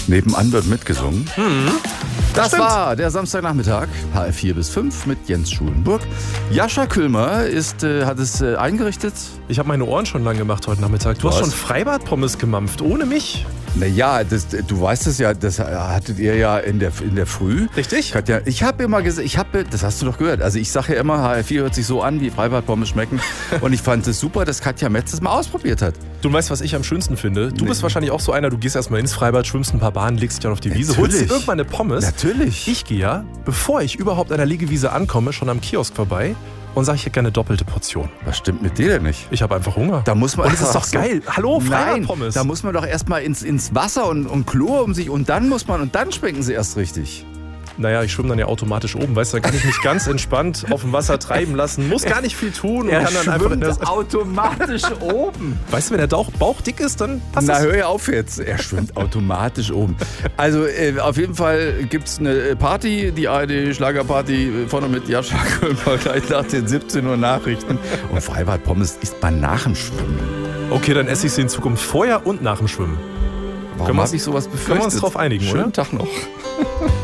Nebenan wird mitgesungen. Das stimmt. war der Samstagnachmittag, HR4 bis 5 mit Jens Schulenburg. Jascha Küllmer hat es eingerichtet. Ich habe meine Ohren schon lang gemacht heute Nachmittag. Du hast schon Freibad-Pommes gemampft, ohne mich. Naja, du weißt es ja, das hattet ihr ja in der Früh. Richtig? Katja, ich habe immer gesagt, das hast du doch gehört, also ich sage ja immer, HR4 hört sich so an, wie Freibad-Pommes schmecken. Und ich fand es super, dass Katja Metz das mal ausprobiert hat. Du weißt, was ich am schönsten finde? Du bist wahrscheinlich auch so einer, du gehst erstmal ins Freibad, schwimmst ein paar Bahnen, legst dich dann auf die Wiese, holst dir irgendwann eine Pommes. Natürlich. Ich gehe ja, bevor ich überhaupt an der Liegewiese ankomme, schon am Kiosk vorbei und sage, ich hätte gerne eine doppelte Portion. Was stimmt mit dir denn nicht? Ich habe einfach Hunger. Da muss man und es ist doch geil. Hallo, Freibad-Pommes. Da muss man doch erstmal ins Wasser und Chlor um sich und dann schmecken sie erst richtig. Naja, ich schwimme dann ja automatisch oben, weißt du, dann kann ich mich ganz entspannt auf dem Wasser treiben lassen, muss gar nicht viel tun und kann dann einfach automatisch oben. Weißt du, wenn der Bauch dick ist, dann passt das. Na, hör ja auf jetzt. Er schwimmt automatisch oben. Also auf jeden Fall gibt es eine Party, die ARD-Schlagerparty, vorne mit Jascha Küllmer, gleich nach den 17 Uhr Nachrichten. Und Freibad-Pommes isst man nach dem Schwimmen. Okay, dann esse ich sie in Zukunft vorher und nach dem Schwimmen. Warum habe ich sowas befürchtet? Können wir uns drauf einigen, Schönen oder? Tag noch.